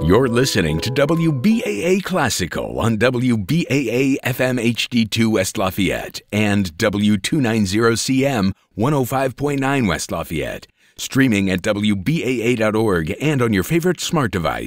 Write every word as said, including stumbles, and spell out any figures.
You're listening to W B A A Classical on W B A A F M H D two West Lafayette and W two ninety C M one oh five point nine West Lafayette. Streaming at W B A A dot org and on your favorite smart device.